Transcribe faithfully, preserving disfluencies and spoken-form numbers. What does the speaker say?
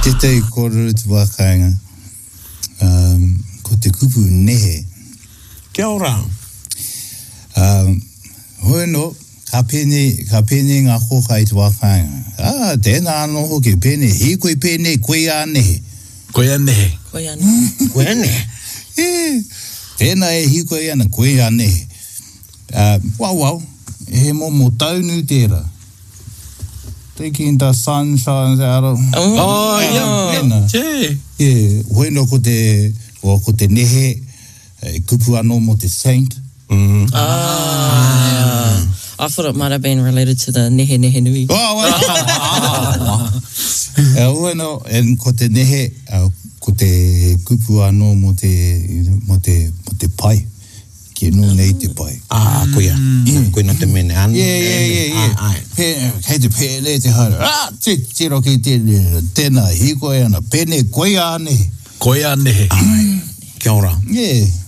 Te tei kōrero tu wakainga. Um, ko te kupu nehe. Kia ora. Um, hoi no, ka pene, ka pene ngā hoka i tu wakainga. Ah, tēnā anō hoki pene, hi koe pene, koe a nehe. Koe a nehe. Koe a nehe. Koe a nehe. E, tēnā e hi koe ana, koe a nehe. Uh, wow, wow, e mo mo taunu tērā. Taking the sunshine out of... Oh, oh yeah. yeah. Che. Yeah, hoi no ko te, o ko te nehe, e kupu anō mo te saint. Mm. Ah. Yeah. I thought it might have been related to the nehe nehe nui. Oh, well. E hoi no, en ko te nehe, uh, ko te kupu anō mo te, mo te, mo te pai. Ki no nei te pai. Ah, koe a. Yeah. Koe no te mene anu. Yeah, yeah, yeah, yeah. Ai, ai. Pe, kei te pēle te hara. Ah, te, te roki te, tēnā hi koe ana, pene koe a nehe. Koe a nehe. Ai. Kia ora. Yeah.